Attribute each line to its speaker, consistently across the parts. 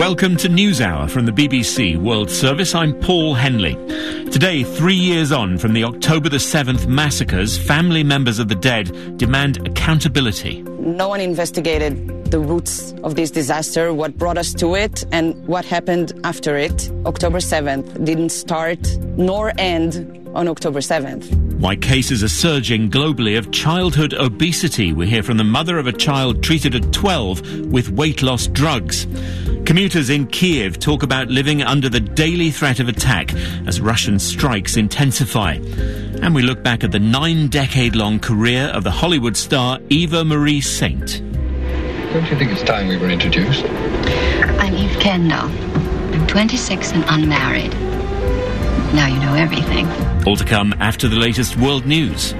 Speaker 1: Welcome to NewsHour from the BBC World Service. I'm Paul Henley. Today, 3 years on from the October the 7th massacres, family members of the dead demand accountability.
Speaker 2: No one investigated the roots of this disaster, what brought us to it, and what happened after it. October 7th didn't start nor end on October 7th.
Speaker 1: Why cases are surging globally of childhood obesity. We hear from the mother of a child treated at 12 with weight loss drugs. Commuters in Kiev talk about living under the daily threat of attack as Russian strikes intensify. And we look back at the 9-decade-long career of the Hollywood star Eva Marie Saint.
Speaker 3: Don't you think it's time we were introduced?
Speaker 4: I'm Eve Kendall. I'm 26 and unmarried. Now you know everything.
Speaker 1: All to come after the latest world news.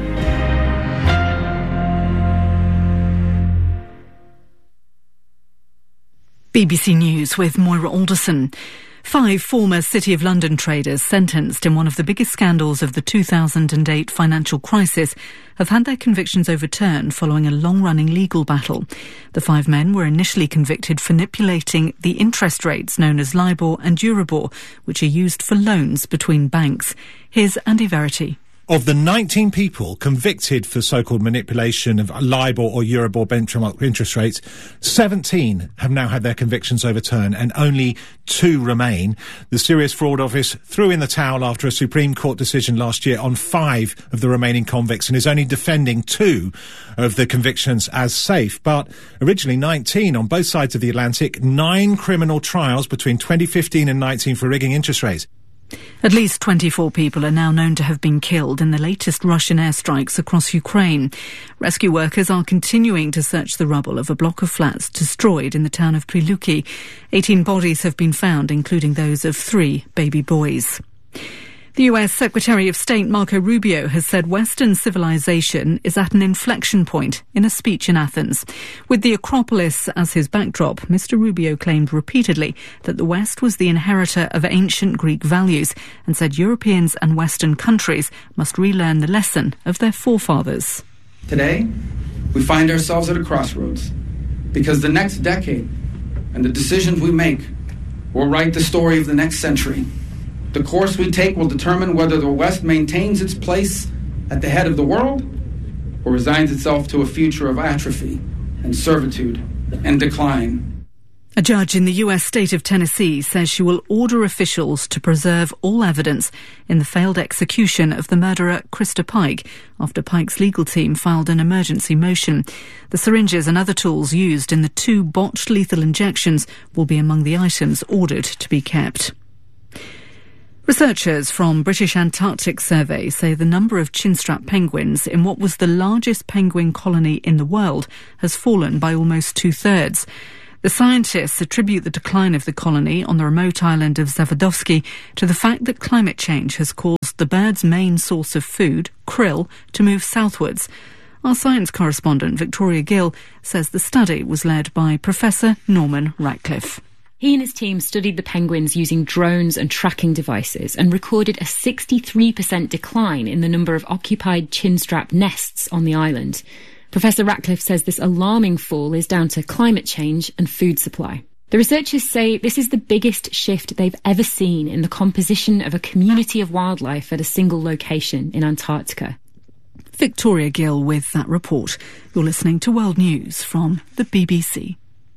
Speaker 5: BBC News with Moira Alderson. 5 former City of London traders sentenced in one of the biggest scandals of the 2008 financial crisis have had their convictions overturned following a long-running legal battle. The 5 men were initially convicted for manipulating the interest rates known as LIBOR and Euribor, which are used for loans between banks. Here's Andy Verity.
Speaker 6: Of the 19 people convicted for so-called manipulation of LIBOR or Euribor benchmark interest rates, 17 have now had their convictions overturned and only 2 remain. The Serious Fraud Office threw in the towel after a Supreme Court decision last year on 5 of the remaining convicts and is only defending 2 of the convictions as safe. But originally 19 on both sides of the Atlantic, 9 criminal trials between 2015 and 19 for rigging interest rates.
Speaker 5: At least 24 people are now known to have been killed in the latest Russian airstrikes across Ukraine. Rescue workers are continuing to search the rubble of a block of flats destroyed in the town of Priluki. 18 bodies have been found, including those of 3 baby boys. The US Secretary of State Marco Rubio has said Western civilization is at an inflection point in a speech in Athens. With the Acropolis as his backdrop, Mr. Rubio claimed repeatedly that the West was the inheritor of ancient Greek values and said Europeans and Western countries must relearn the lesson of their forefathers.
Speaker 7: Today, we find ourselves at a crossroads because the next decade and the decisions we make will write the story of the next century. The course we take will determine whether the West maintains its place at the head of the world or resigns itself to a future of atrophy and servitude and decline.
Speaker 5: A judge in the US state of Tennessee says she will order officials to preserve all evidence in the failed execution of the murderer Krista Pike after Pike's legal team filed an emergency motion. The syringes and other tools used in the 2 botched lethal injections will be among the items ordered to be kept. Researchers from British Antarctic Survey say the number of chinstrap penguins in what was the largest penguin colony in the world has fallen by almost 2/3. The scientists attribute the decline of the colony on the remote island of Zavadovsky to the fact that climate change has caused the bird's main source of food, krill, to move southwards. Our science correspondent Victoria Gill says the study was led by Professor Norman Ratcliffe.
Speaker 8: He and his team studied the penguins using drones and tracking devices and recorded a 63% decline in the number of occupied chinstrap nests on the island. Professor Ratcliffe says this alarming fall is down to climate change and food supply. The researchers say this is the biggest shift they've ever seen in the composition of a community of wildlife at a single location in Antarctica.
Speaker 5: Victoria Gill with that report. You're listening to World News from the BBC.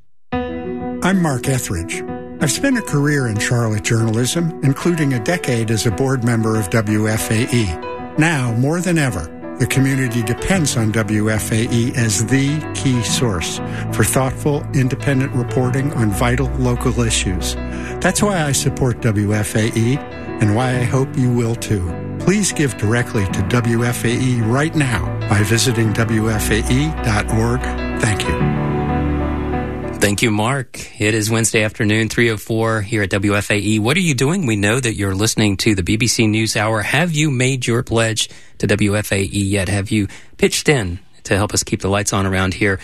Speaker 9: I'm Mark Etheridge. I've spent a career in Charlotte journalism, including a decade as a board member of WFAE. Now, more than ever, the community depends on WFAE as the key source for thoughtful, independent reporting on vital local issues. That's why I support WFAE and why I hope you will too. Please give directly to WFAE right now by visiting WFAE.org. Thank you.
Speaker 10: Thank you, Mark. It is Wednesday afternoon, 3:04 here at WFAE. What are you doing? We know that you're listening to the BBC News Hour. Have you made your pledge to WFAE yet? Have you pitched in to help us keep the lights on around here?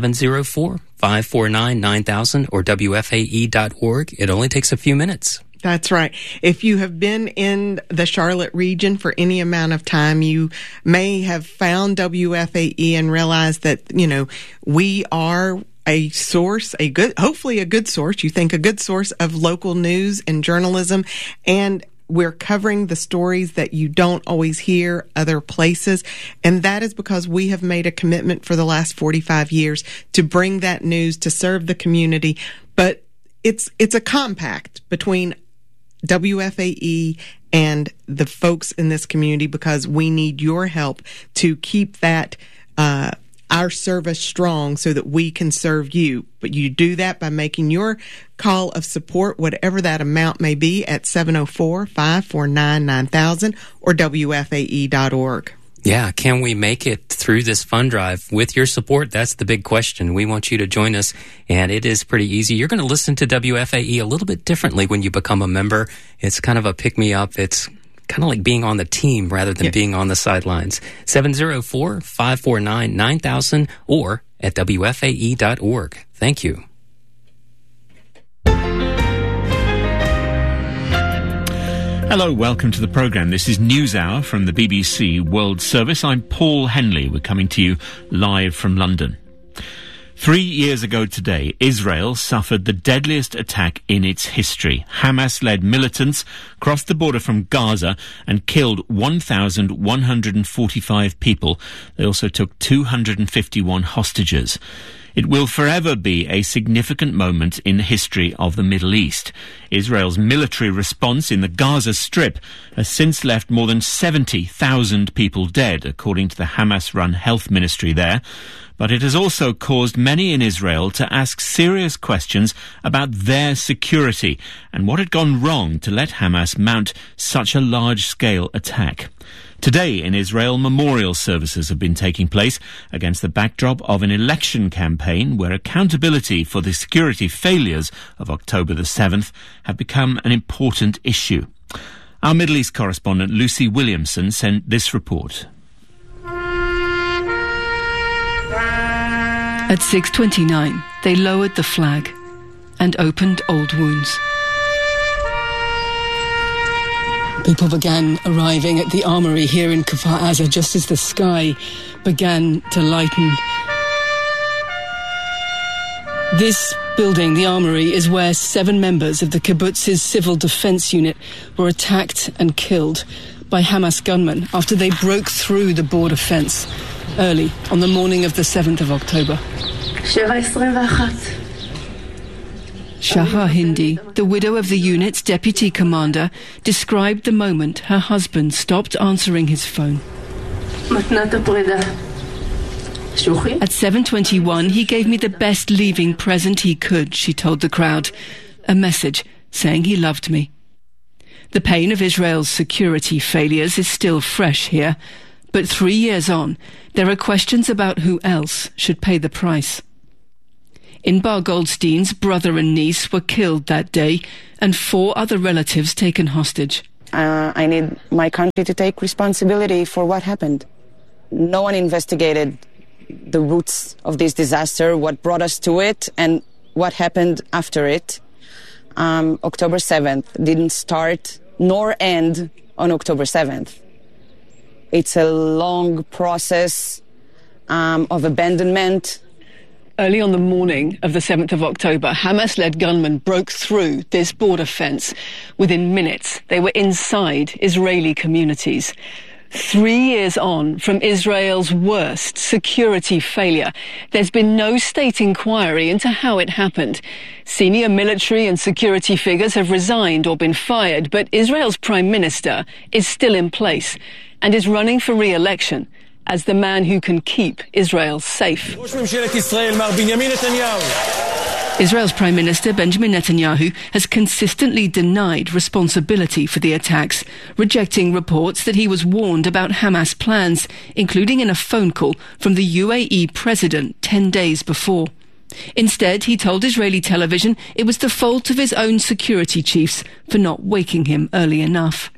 Speaker 10: 704-549-9000 or WFAE.org. It only takes a few minutes.
Speaker 11: That's right. If you have been in the Charlotte region for any amount of time, you may have found WFAE and realized that, we are a source, hopefully a good source, you think a good source of local news and journalism, and we're covering the stories that you don't always hear other places. And that is because we have made a commitment for the last 45 years to bring that news, to serve the community. But it's a compact between WFAE and the folks in this community, because we need your help to keep that, our service strong so that we can serve you. But you do that by making your call of support, whatever that amount may be, at 704-549-9000 or WFAE.org.
Speaker 10: Yeah, can we make it through this fund drive with your support? That's the big question. We want you to join us, and it is pretty easy. You're going to listen to WFAE a little bit differently when you become a member. It's kind of a pick-me-up. It's kind of like being on the team rather than being on the sidelines. 704-549-9000 or at WFAE.org. Thank you.
Speaker 1: Hello, welcome to the programme. This is NewsHour from the BBC World Service. I'm Paul Henley. We're coming to you live from London. 3 years ago today, Israel suffered the deadliest attack in its history. Hamas-led militants crossed the border from Gaza and killed 1,145 people. They also took 251 hostages. It will forever be a significant moment in the history of the Middle East. Israel's military response in the Gaza Strip has since left more than 70,000 people dead, according to the Hamas-run health ministry there. But it has also caused many in Israel to ask serious questions about their security and what had gone wrong to let Hamas mount such a large-scale attack. Today in Israel, memorial services have been taking place against the backdrop of an election campaign where accountability for the security failures of October the 7th have become an important issue. Our Middle East correspondent Lucy Williamson sent this report.
Speaker 12: At 6:29, they lowered the flag and opened old wounds. People began arriving at the armory here in Kfar Aza just as the sky began to lighten. This building, the armory, is where 7 members of the kibbutz's civil defense unit were attacked and killed by Hamas gunmen after they broke through the border fence early on the morning of the 7th of October. Shahar Hindi, the widow of the unit's deputy commander, described the moment her husband stopped answering his phone. At 7:21, he gave me the best leaving present he could, she told the crowd. A message saying he loved me. The pain of Israel's security failures is still fresh here. But 3 years on, there are questions about who else should pay the price. Inbar Goldstein's brother and niece were killed that day, and 4 other relatives taken hostage.
Speaker 2: I need my country to take responsibility for what happened. No one investigated the roots of this disaster, what brought us to it, and what happened after it. October 7th didn't start nor end on October 7th. It's a long process of abandonment.
Speaker 12: Early on the morning of the 7th of October, Hamas-led gunmen broke through this border fence. Within minutes, they were inside Israeli communities. 3 years on from Israel's worst security failure, there's been no state inquiry into how it happened. Senior military and security figures have resigned or been fired, but Israel's prime minister is still in place and is running for re-election as the man who can keep Israel safe. Israel's Prime Minister Benjamin Netanyahu has consistently denied responsibility for the attacks, rejecting reports that he was warned about Hamas plans, including in a phone call from the UAE president 10 days before. Instead, he told Israeli television it was the fault of his own security chiefs for not waking him early enough.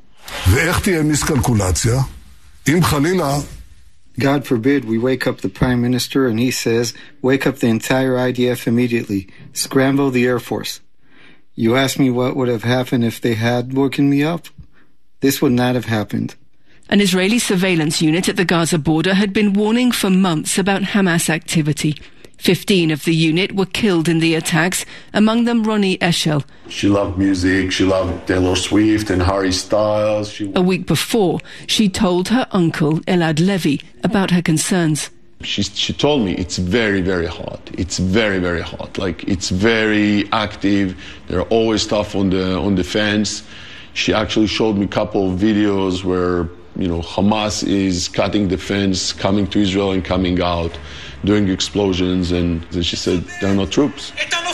Speaker 13: God forbid we wake up the Prime Minister and he says, wake up the entire IDF immediately, scramble the Air Force. You ask me what would have happened if they had woken me up? This would not have happened.
Speaker 12: An Israeli surveillance unit at the Gaza border had been warning for months about Hamas activity. 15 of the unit were killed in the attacks, among them Ronnie Eshel.
Speaker 14: She loved music, she loved Taylor Swift and Harry Styles.
Speaker 12: A week before, she told her uncle, Elad Levy, about her concerns.
Speaker 14: She told me it's very, very hot. It's very, very hot. Like, it's very active. There are always stuff on the fence. She actually showed me a couple of videos where, Hamas is cutting the fence, coming to Israel and coming out, doing explosions, and then she said, there are no troops.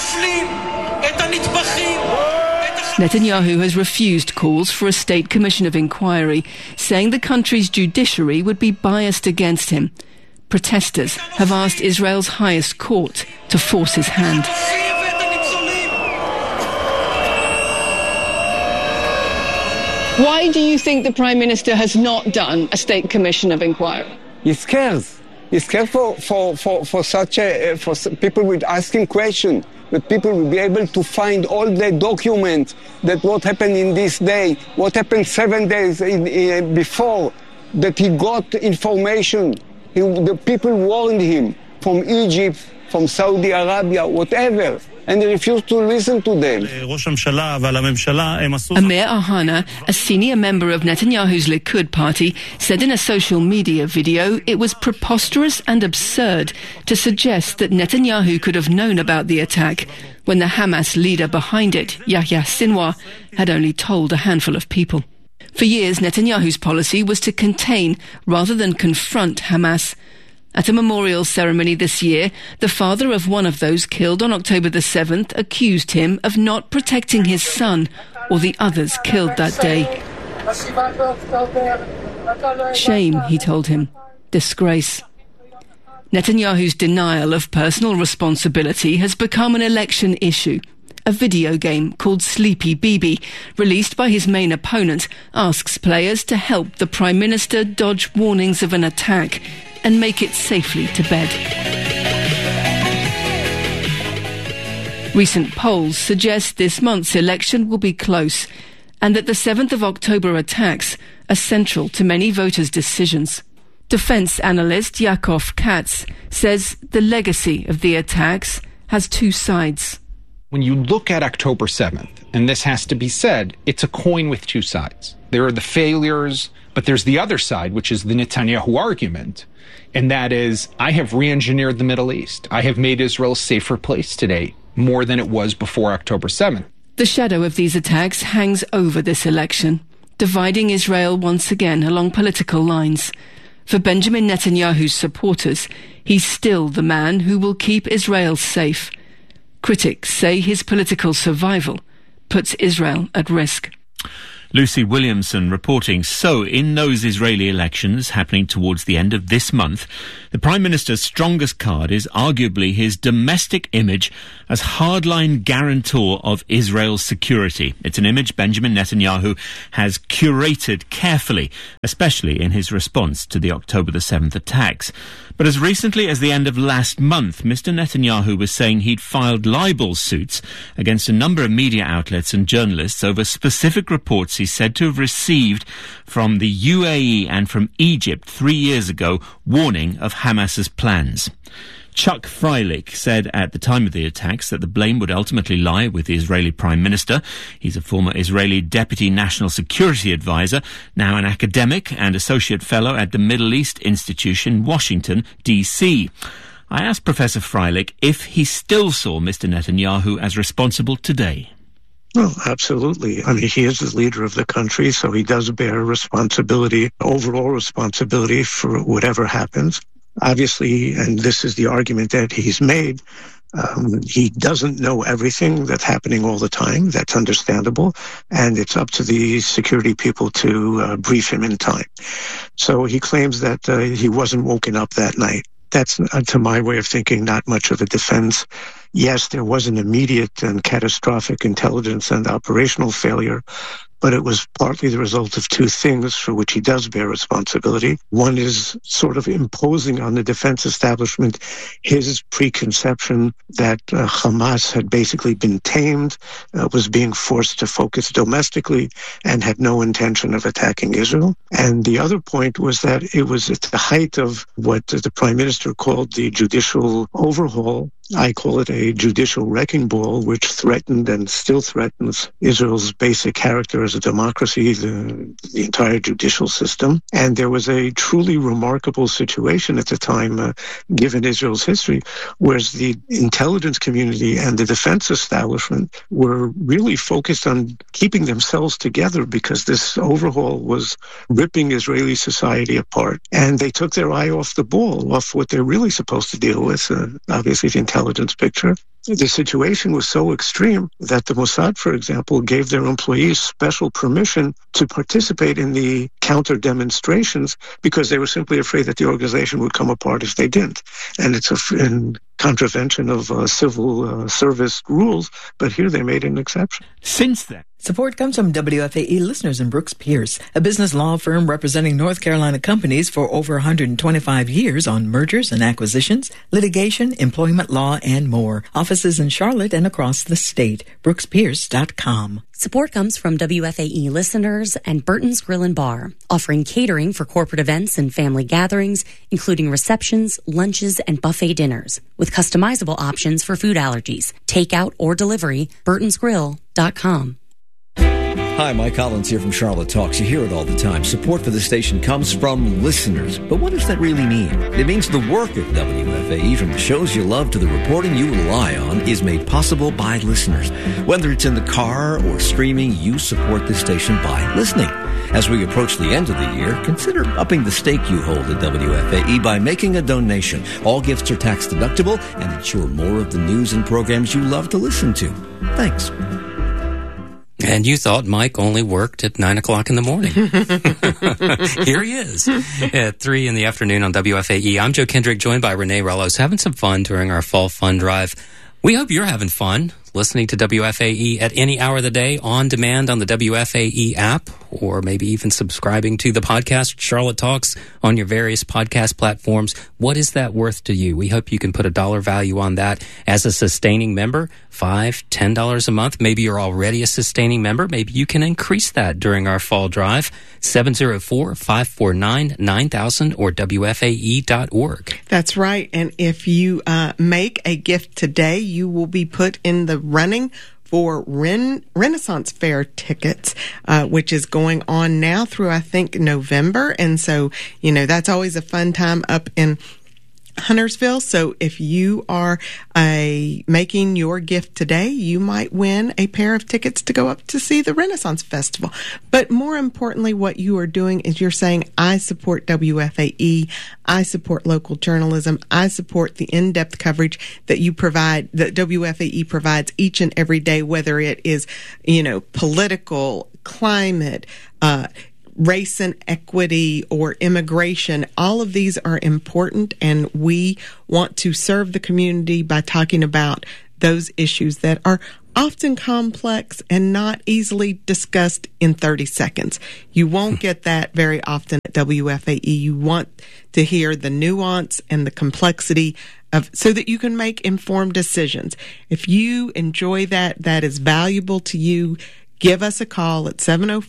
Speaker 12: Netanyahu has refused calls for a state commission of inquiry, saying the country's judiciary would be biased against him. Protesters have asked Israel's highest court to force his hand. Why do you think the Prime Minister has not done a state commission of inquiry?
Speaker 15: He's scared. He's scared for people with asking questions, that people will be able to find all the documents that what happened in this day, what happened 7 days before, that he got information. The people warned him from Egypt, from Saudi Arabia, whatever, and he refused to listen to them.
Speaker 12: Amir Ohana, a senior member of Netanyahu's Likud party, said in a social media video it was preposterous and absurd to suggest that Netanyahu could have known about the attack when the Hamas leader behind it, Yahya Sinwar, had only told a handful of people. For years, Netanyahu's policy was to contain rather than confront Hamas. At a memorial ceremony this year, the father of one of those killed on October the 7th accused him of not protecting his son or the others killed that day. Shame, he told him. Disgrace. Netanyahu's denial of personal responsibility has become an election issue. A video game called Sleepy Bibi, released by his main opponent, asks players to help the Prime Minister dodge warnings of an attack and make it safely to bed. Recent polls suggest this month's election will be close and that the 7th of October attacks are central to many voters' decisions. Defense analyst Yaakov Katz says the legacy of the attacks has two sides.
Speaker 16: When you look at October 7th, and this has to be said, it's a coin with two sides. There are the failures, but there's the other side, which is the Netanyahu argument. And that is, I have re-engineered the Middle East. I have made Israel a safer place today, more than it was before October 7th.
Speaker 12: The shadow of these attacks hangs over this election, dividing Israel once again along political lines. For Benjamin Netanyahu's supporters, he's still the man who will keep Israel safe. Critics say his political survival puts Israel at risk.
Speaker 1: Lucy Williamson reporting. So, in those Israeli elections happening towards the end of this month, the Prime Minister's strongest card is arguably his domestic image as hardline guarantor of Israel's security. It's an image Benjamin Netanyahu has curated carefully, especially in his response to the October the 7th attacks. But as recently as the end of last month, Mr. Netanyahu was saying he'd filed libel suits against a number of media outlets and journalists over specific reports he's said to have received from the UAE and from Egypt 3 years ago, warning of Hamas's plans. Chuck Freilich said at the time of the attacks that the blame would ultimately lie with the Israeli Prime Minister. He's a former Israeli Deputy National Security Advisor, now an academic and associate fellow at the Middle East Institute in Washington, D.C. I asked Professor Freilich if he still saw Mr. Netanyahu as responsible today.
Speaker 17: Well, absolutely. I mean, he is the leader of the country, so he does bear responsibility, overall responsibility for whatever happens. Obviously, and this is the argument that he's made, he doesn't know everything that's happening all the time. That's understandable. And it's up to the security people to brief him in time. So he claims that he wasn't woken up that night. That's, to my way of thinking, not much of a defense. Yes, there was an immediate and catastrophic intelligence and operational failure, but it was partly the result of two things for which he does bear responsibility. One is sort of imposing on the defense establishment his preconception that Hamas had basically been tamed, was being forced to focus domestically, and had no intention of attacking Israel. And the other point was that it was at the height of what the Prime Minister called the judicial overhaul. I call it a judicial wrecking ball, which threatened and still threatens Israel's basic character as a democracy, the entire judicial system. And there was a truly remarkable situation at the time, given Israel's history, whereas the intelligence community and the defense establishment were really focused on keeping themselves together because this overhaul was ripping Israeli society apart. And they took their eye off the ball, off what they're really supposed to deal with, obviously the intelligence picture. The situation was so extreme that the Mossad, for example, gave their employees special permission to participate in the counter demonstrations because they were simply afraid that the organization would come apart if they didn't. And it's in contravention of civil service rules, but here they made an exception.
Speaker 1: Since then,
Speaker 18: support comes from WFAE listeners in Brooks Pierce, a business law firm representing North Carolina companies for over 125 years on mergers and acquisitions, litigation, employment law, and more. Offices in Charlotte and across the state. BrooksPierce.com.
Speaker 19: Support comes from WFAE listeners and Burton's Grill and Bar, offering catering for corporate events and family gatherings, including receptions, lunches, and buffet dinners, with customizable options for food allergies, takeout or delivery. Burton'sGrill.com.
Speaker 20: Hi, Mike Collins here from Charlotte Talks. You hear it all the time. Support for the station comes from listeners. But what does that really mean? It means the work of WFAE, from the shows you love to the reporting you rely on, is made possible by listeners. Whether it's in the car or streaming, you support this station by listening. As we approach the end of the year, consider upping the stake you hold at WFAE by making a donation. All gifts are tax deductible and ensure more of the news and programs you love to listen to. Thanks.
Speaker 10: And you thought Mike only worked at 9 o'clock in the morning. Here he is at 3 in the afternoon on WFAE. I'm Joe Kendrick, joined by Renee Rellos, having some fun during our fall fun drive. We hope you're having fun listening to WFAE at any hour of the day, on demand on the WFAE app, or maybe even subscribing to the podcast Charlotte Talks on your various podcast platforms. What is that worth to you? We hope you can put a dollar value on that as a sustaining member, $5, $10 a month. Maybe you're already a sustaining member. Maybe you can increase that during our fall drive. 704-549-9000 or WFAE.org.
Speaker 11: That's right. And if you make a gift today, you will be put in the running for Renaissance Fair tickets, which is going on now through, I think, November. And so, that's always a fun time up in Huntersville. So if you are making your gift today, you might win a pair of tickets to go up to see the Renaissance Festival. But more importantly, what you are doing is you're saying, I support WFAE, I support local journalism, I support the in-depth coverage that you provide, that WFAE provides each and every day, whether it is, political, climate, race and equity, or immigration. All of these are important, and we want to serve the community by talking about those issues that are often complex and not easily discussed in 30 seconds. You won't get that very often at WFAE. You want to hear the nuance and the complexity so that you can make informed decisions. If you enjoy that is valuable to you, give us a call at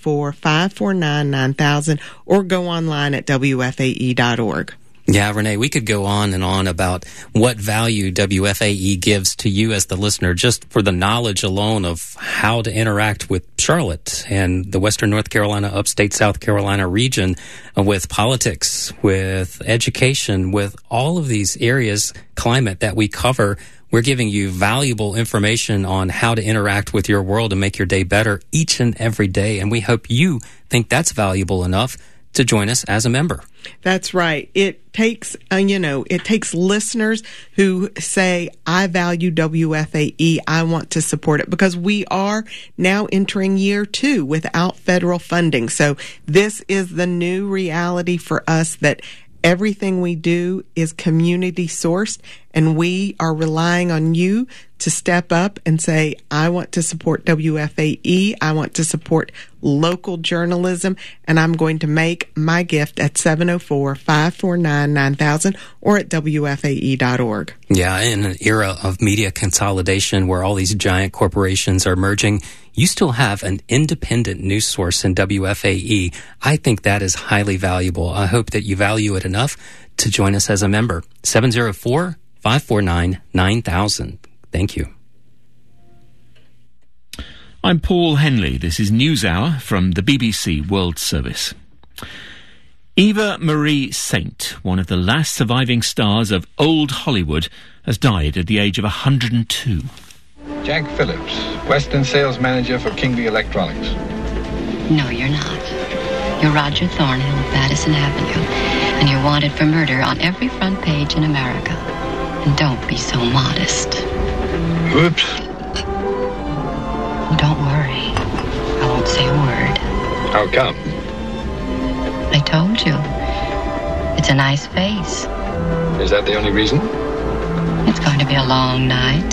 Speaker 11: 704-549-9000 or go online at WFAE.org.
Speaker 10: Yeah, Renee, we could go on and on about what value WFAE gives to you as the listener, just for the knowledge alone of how to interact with Charlotte and the Western North Carolina, upstate South Carolina region, with politics, with education, with all of these areas, climate that we cover. We're giving you valuable information on how to interact with your world and make your day better each and every day. And we hope you think that's valuable enough to join us as a member.
Speaker 11: That's right. It takes, it takes listeners who say, I value WFAE. I want to support it, because we are now entering year 2 without federal funding. So this is the new reality for us, that everything we do is community sourced, And we are relying on you to step up and say, I want to support WFAE. I want to support local journalism, and I'm going to make my gift at 704-549-9000 or at WFAE.org.
Speaker 10: Yeah, in an era of media consolidation where all these giant corporations are merging, you still have an independent news source in WFAE. I think that is highly valuable. I hope that you value it enough to join us as a member. 704-549-9000. Thank you.
Speaker 1: I'm Paul Henley. This is NewsHour from the BBC World Service. Eva Marie Saint, one of the last surviving stars of old Hollywood, has died at the age of 102.
Speaker 3: Jack Phillips, Western Sales Manager for Kingley Electronics.
Speaker 4: No, you're not. You're Roger Thornhill of Madison Avenue, and you're wanted for murder on every front page in America. And don't be so modest.
Speaker 3: Whoops.
Speaker 4: Don't worry. I won't say a word.
Speaker 3: How come?
Speaker 4: I told you. It's a nice face.
Speaker 3: Is that the only reason?
Speaker 4: It's going to be a long night.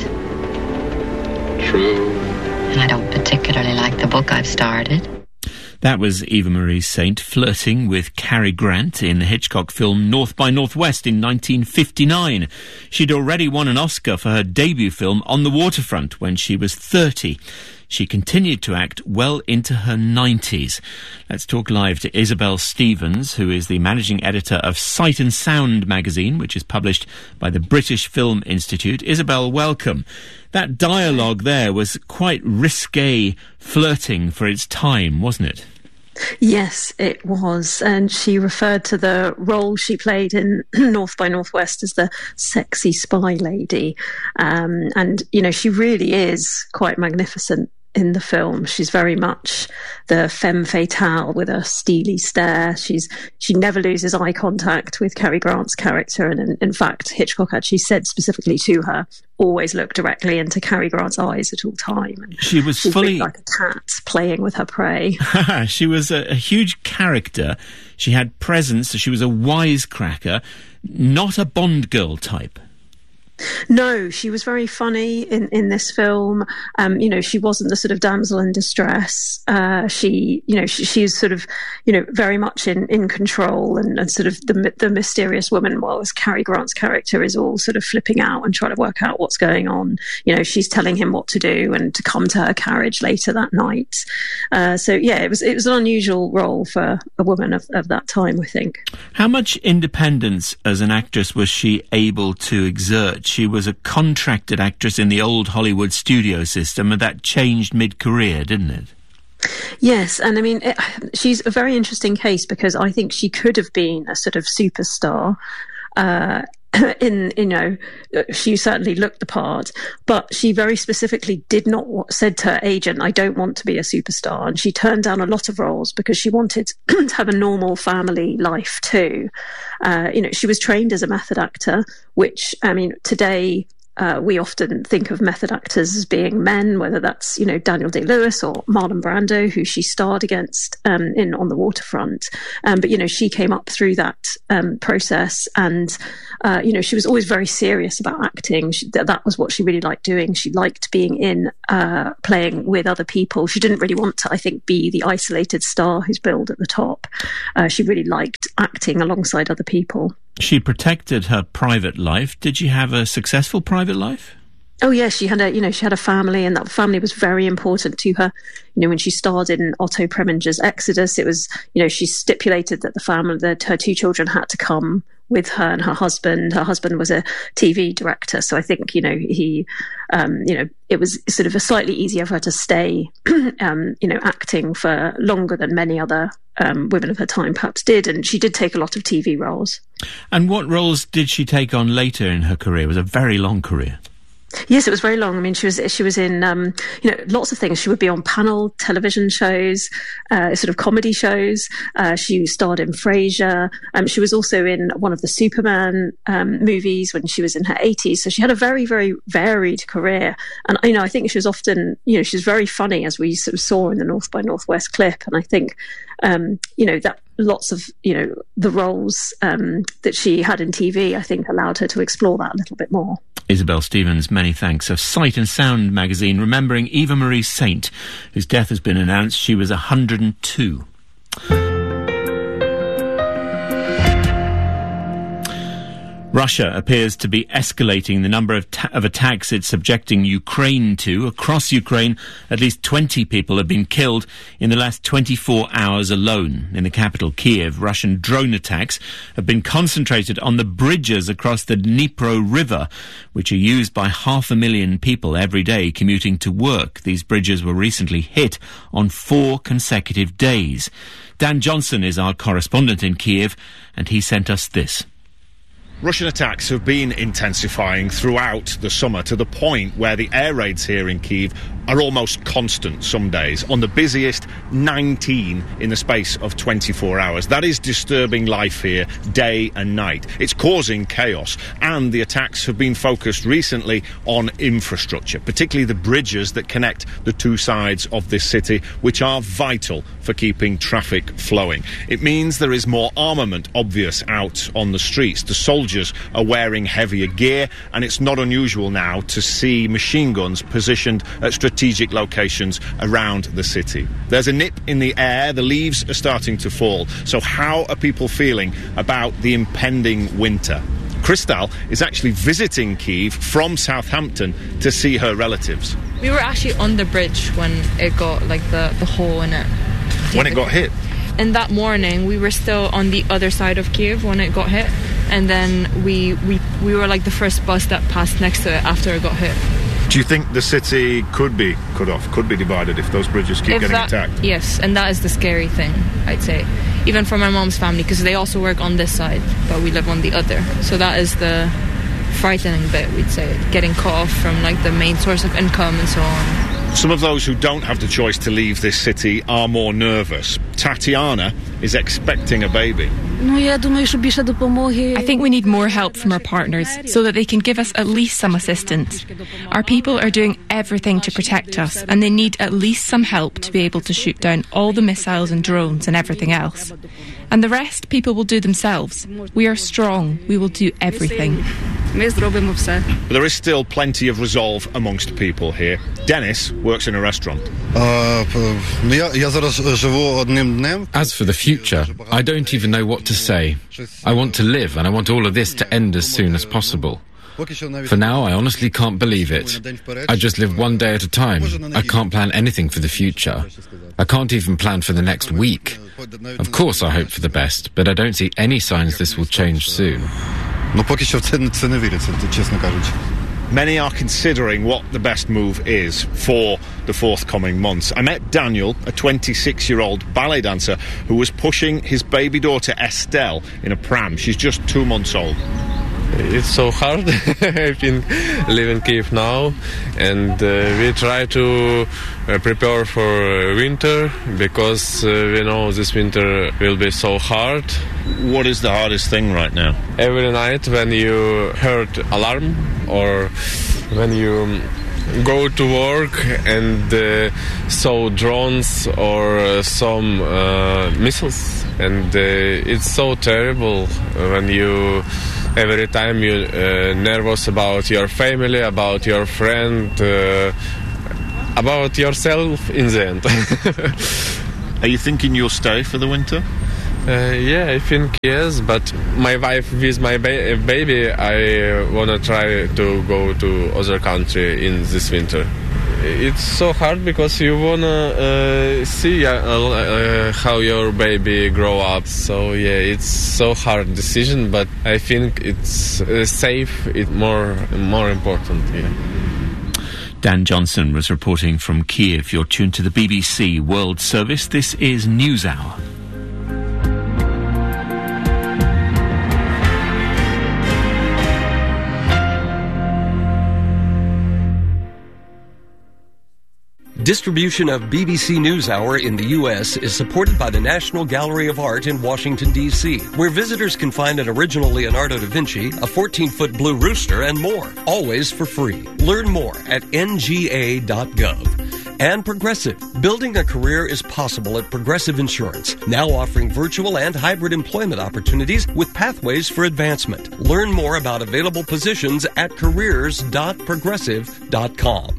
Speaker 3: True.
Speaker 4: And I don't particularly like the book I've started.
Speaker 1: That was Eva Marie Saint flirting with Cary Grant in the Hitchcock film North by Northwest in 1959. She'd already won an Oscar for her debut film On the Waterfront when she was 30. She continued to act well into her 90s. Let's talk live to Isabel Stevens, who is the managing editor of Sight and Sound magazine, which is published by the British Film Institute. Isabel, welcome. That dialogue there was quite risque flirting for its time, wasn't it?
Speaker 21: Yes, it was. And she referred to the role she played in North by Northwest as the sexy spy lady. And, you know, she really is quite magnificent in the film. She's very much the femme fatale with a steely stare. She never loses eye contact with Cary Grant's character. And in fact, Hitchcock actually said specifically to her, always look directly into Cary Grant's eyes at all time. And
Speaker 1: she's fully
Speaker 21: like a cat playing with her prey.
Speaker 1: She was a huge character. She had presence. She was a wisecracker, not a Bond girl type.
Speaker 21: No, she was very funny in this film. You know, she wasn't the sort of damsel in distress. She's sort of, you know, very much in control and sort of the mysterious woman, whilst Cary Grant's character is all sort of flipping out and trying to work out what's going on. You know, she's telling him what to do and to come to her carriage later that night. So yeah, it was an unusual role for a woman of that time, I think.
Speaker 1: How much independence as an actress was she able to exert? She was a contracted actress in the old Hollywood studio system, and that changed mid-career, didn't it?
Speaker 21: Yes, and I mean, she's a very interesting case because I think she could have been a sort of superstar. She certainly looked the part, but she very specifically said to her agent, I don't want to be a superstar. And she turned down a lot of roles because she wanted to have a normal family life too. She was trained as a method actor, which, I mean, today, we often think of method actors as being men, whether that's, you know, Daniel Day-Lewis or Marlon Brando, who she starred against in On the Waterfront. But, you know, she came up through that process and, she was always very serious about acting. That was what she really liked doing. She liked being in playing with other people. She didn't really want to, I think, be the isolated star who's billed at the top. She really liked acting alongside other people.
Speaker 1: She protected her private life. Did she have a successful private life?
Speaker 21: Oh yes, she had a family, and that family was very important to her. You know, when she starred in Otto Preminger's Exodus, it was, you know, she stipulated that her two children had to come with her and her husband. Her husband was a TV director, so I think, you know, it was sort of a slightly easier for her to stay, acting for longer than many other women of her time perhaps did, and she did take a lot of TV roles.
Speaker 1: And what roles did she take on later in her career? It was a very long career.
Speaker 21: Yes, it was very long. I mean, she was in, lots of things. She would be on panel television shows, sort of comedy shows. She starred in Frasier. She was also in one of the Superman movies when she was in her 80s. So she had a very, very varied career. And, you know, I think she was often, you know, she's very funny, as we sort of saw in the North by Northwest clip. And I think, that lots of, the roles that she had in TV, I think, allowed her to explore that a little bit more.
Speaker 1: Isabel Stevens, many thanks. Of Sight and Sound magazine, remembering Eva Marie Saint, whose death has been announced. She was 102. Russia appears to be escalating the number of attacks it's subjecting Ukraine to. Across Ukraine, at least 20 people have been killed in the last 24 hours alone. In the capital, Kiev, Russian drone attacks have been concentrated on the bridges across the Dnipro River, which are used by 500,000 people every day commuting to work. These bridges were recently hit on 4 consecutive days. Dan Johnson is our correspondent in Kiev, and he sent us this.
Speaker 6: Russian attacks have been intensifying throughout the summer to the point where the air raids here in Kyiv are almost constant some days. On the busiest, 19 in the space of 24 hours. That is disturbing life here day and night. It's causing chaos, and the attacks have been focused recently on infrastructure, particularly the bridges that connect the two sides of this city, which are vital for keeping traffic flowing. It means there is more armament obvious out on the streets. The soldiers are wearing heavier gear, and it's not unusual now to see machine guns positioned at strategic locations around the city. There's a nip in the air, the leaves are starting to fall. So how are people feeling about the impending winter? Crystal is actually visiting Kyiv from Southampton to see her relatives.
Speaker 22: We were actually on the bridge when it got the hole in it.
Speaker 6: When it got hit?
Speaker 22: And that morning we were still on the other side of Kyiv when it got hit, and then we were like the first bus that passed next to it after it got hit.
Speaker 6: Do you think the city could be cut off, could be divided if those bridges keep getting attacked?
Speaker 22: Yes, and that is the scary thing, I'd say. Even for my mom's family, because they also work on this side, but we live on the other. So that is the frightening bit, we'd say, getting cut off from the main source of income and so on.
Speaker 6: Some of those who don't have the choice to leave this city are more nervous. Tatiana is expecting a baby.
Speaker 23: I think we need more help from our partners so that they can give us at least some assistance. Our people are doing everything to protect us, and they need at least some help to be able to shoot down all the missiles and drones and everything else. And the rest, people will do themselves. We are strong. We will do everything.
Speaker 6: There is still plenty of resolve amongst people here. Dennis works in a restaurant.
Speaker 24: As for the future, I don't even know what to say. I want to live, and I want all of this to end as soon as possible. For now, I honestly can't believe it. I just live one day at a time. I can't plan anything for the future. I can't even plan for the next week. Of course I hope for the best, but I don't see any signs this will change soon.
Speaker 6: Many are considering what the best move is for the forthcoming months. I met Daniel, a 26-year-old ballet dancer who was pushing his baby daughter Estelle in a pram. She's just 2 months old.
Speaker 25: It's so hard. I've been living in Kyiv now, and we try to prepare for winter because we know this winter will be so hard.
Speaker 6: What is the hardest thing right now?
Speaker 25: Every night when you heard alarm or when you go to work and saw drones or some missiles, and it's so terrible when you every time you nervous about your family, about your friend, about yourself in the end.
Speaker 6: Are you thinking you'll stay for the winter?
Speaker 25: Yeah, I think yes, but my wife with my baby, I wanna try to go to other country in this winter. It's so hard because you wanna see how your baby grow up. So yeah, it's so hard decision, but I think it's safe. It's more important. Yeah.
Speaker 1: Dan Johnson was reporting from Kyiv. You're tuned to the BBC World Service. This is NewsHour.
Speaker 26: Distribution of BBC NewsHour in the U.S. is supported by the National Gallery of Art in Washington, D.C., where visitors can find an original Leonardo da Vinci, a 14-foot blue rooster, and more, always for free. Learn more at nga.gov. And Progressive. Building a career is possible at Progressive Insurance, now offering virtual and hybrid employment opportunities with pathways for advancement. Learn more about available positions at careers.progressive.com.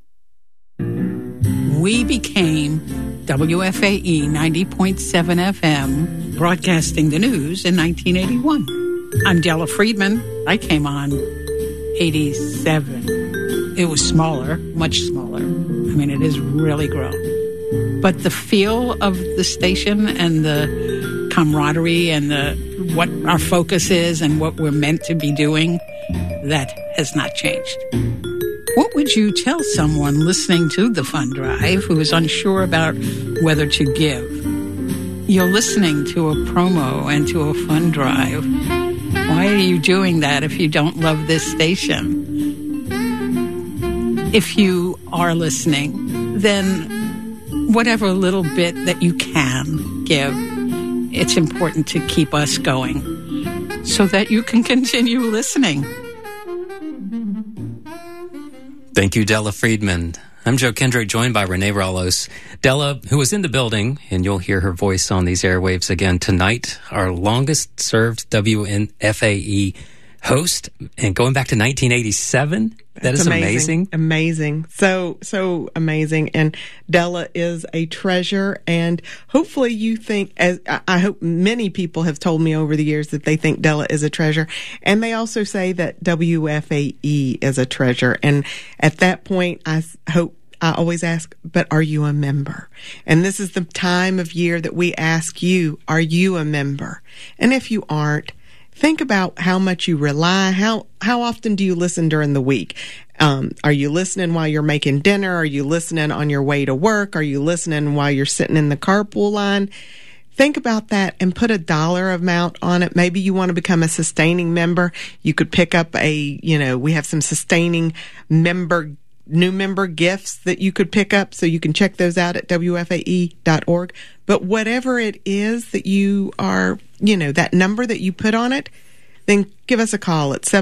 Speaker 2: We became WFAE 90.7 FM, broadcasting the news in 1981. I'm Della Friedman. I came on 87. It was smaller, much smaller. I mean, it has really grown. But the feel of the station and the camaraderie and what our focus is and what we're meant to be doing, that has not changed. What would you tell someone listening to the fund drive who is unsure about whether to give? You're listening to a promo and to a fund drive. Why are you doing that if you don't love this station? If you are listening, then whatever little bit that you can give, it's important to keep us going so that you can continue listening.
Speaker 10: Thank you, Della Friedman. I'm Joe Kendrick, joined by Renee Rallos. Della, who was in the building, and you'll hear her voice on these airwaves again tonight, our longest-served WFAE host, and going back to 1987. That is amazing.
Speaker 11: Amazing. So amazing. And Della is a treasure. And hopefully you think, as I hope many people have told me over the years that they think Della is a treasure. And they also say that WFAE is a treasure. And at that point, I always ask, but are you a member? And this is the time of year that we ask you, are you a member? And if you aren't, think about how much you rely. How often do you listen during the week? Are you listening while you're making dinner? Are you listening on your way to work? Are you listening while you're sitting in the carpool line? Think about that and put a dollar amount on it. Maybe you want to become a sustaining member. You could pick up we have some sustaining new member gifts that you could pick up, so you can check those out at WFAE.org. But whatever it is that you are, that number that you put on it, then give us a call at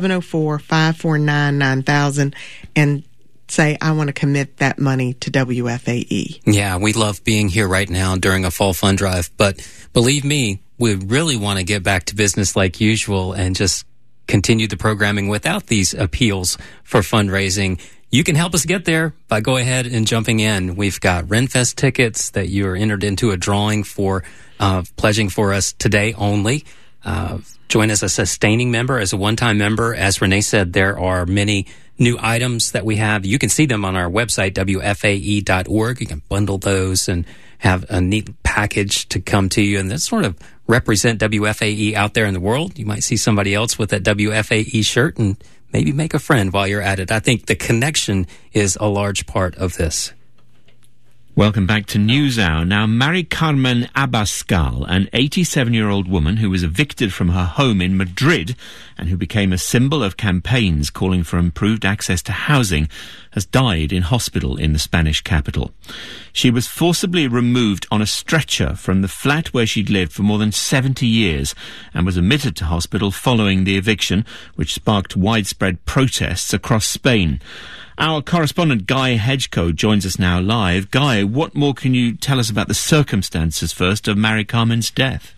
Speaker 11: 704-549-9000 and say, I want to commit that money to WFAE.
Speaker 10: Yeah, we love being here right now during a fall fund drive. But believe me, we really want to get back to business like usual and just continue the programming without these appeals for fundraising. You can help us get there by go ahead and jumping in. We've got Renfest tickets that you are entered into a drawing for, pledging for us today only. Join as a sustaining member, as a one-time member. As Renee said, there are many new items that we have. You can see them on our website, WFAE.org. You can bundle those and have a neat package to come to you and that sort of represent WFAE out there in the world. You might see somebody else with that WFAE shirt and maybe make a friend while you're at it. I think the connection is a large part of this.
Speaker 1: Welcome back to NewsHour. Now, Mari Carmen Abascal, an 87-year-old woman who was evicted from her home in Madrid and who became a symbol of campaigns calling for improved access to housing, has died in hospital in the Spanish capital. She was forcibly removed on a stretcher from the flat where she'd lived for more than 70 years and was admitted to hospital following the eviction, which sparked widespread protests across Spain. Our correspondent Guy Hedgecoe joins us now live. Guy, what more can you tell us about the circumstances first of Mari Carmen's death?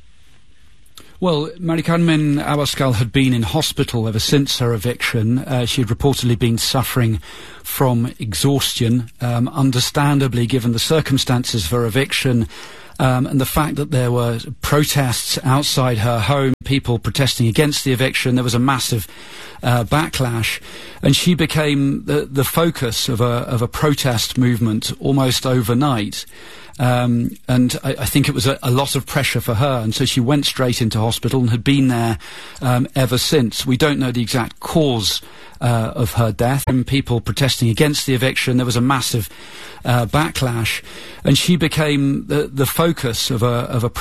Speaker 5: Well, Mari Carmen Abascal had been in hospital ever since her eviction. She had reportedly been suffering from exhaustion, understandably given the circumstances of her eviction. And the fact that there were protests outside her home, people protesting against the eviction, there was a massive backlash, and she became the focus of a protest movement almost overnight. And I think it was a lot of pressure for her, and so she went straight into hospital and had been there ever since. We don't know the exact cause of her death. And people protesting against the eviction, there was a massive backlash, and she became the focus of a